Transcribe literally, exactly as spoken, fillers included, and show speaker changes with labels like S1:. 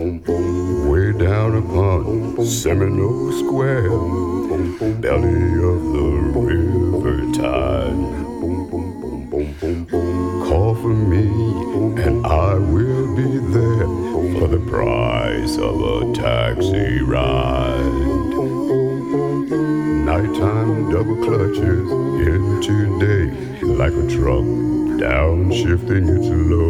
S1: way down upon Seminole Square, belly of the river tide. Call for me and I will be there for the price of a taxi ride. Nighttime double clutches into day like a truck downshifting its load.